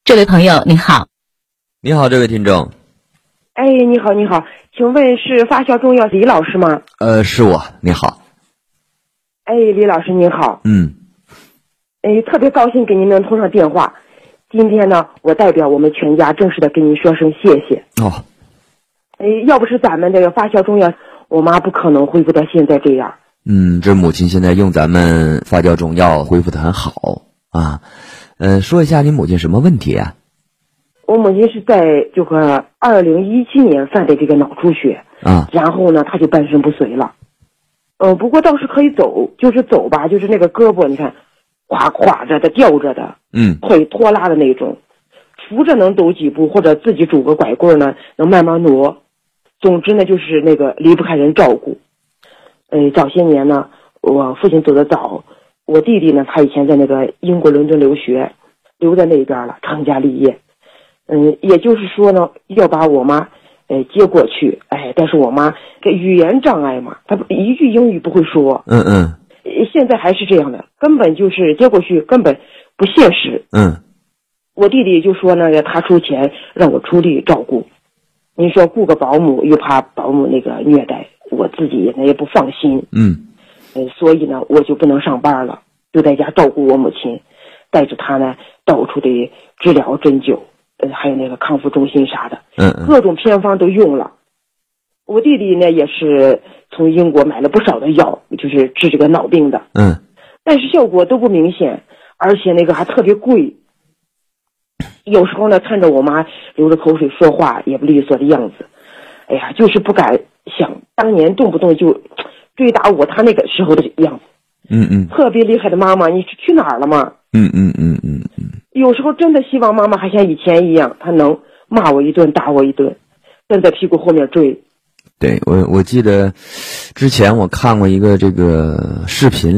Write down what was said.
这位朋友您好。 你好，这位听众。 哎，你好，你好，请问是发酵中药李老师吗？ 是我。你好。 哎，李老师您好。特别高兴给您能通上电话。今天呢，我代表我们全家正式的跟您说声谢谢。 哦。 要不是咱们这个发酵中药，我妈不可能恢复到现在这样。 这母亲现在用咱们发酵中药恢复得很好啊。说一下你母亲什么问题啊？ 我母亲是在这个2017年犯的这个脑出血啊， 然后呢，她就半身不遂了。不过倒是可以走，就是走吧，就是那个胳膊，你看，垮着的、吊着的，腿拖拉的那种，扶着能走几步，或者自己拄个拐棍呢，能慢慢挪。总之呢，就是那个离不开人照顾。早些年呢，我父亲走得早，我弟弟呢，他以前在那个英国伦敦留学，留在那边了，成家立业。也就是说呢，要把我妈接过去。但是我妈这语言障碍嘛，她一句英语不会说。现在还是这样的，根本就是接过去根本不现实。我弟弟就说呢，他出钱让我出力照顾。您说雇个保姆，又怕保姆那个虐待，我自己呢也不放心。所以呢，我就不能上班了，就在家照顾我母亲，带着她呢到处的治疗针灸，还有那个康复中心啥的，各种偏方都用了。我弟弟呢也是从英国买了不少的药，就是治这个脑病的，但是效果都不明显，而且那个还特别贵。有时候呢，看着我妈流着口水说话也不利索的样子，哎呀，就是不敢想当年动不动就追打我，他那个时候的样子。特别厉害的妈妈，你去哪儿了吗？有时候真的希望妈妈还像以前一样，她能骂我一顿，打我一顿，站在屁股后面追。 对，我记得之前我看过一个这个视频。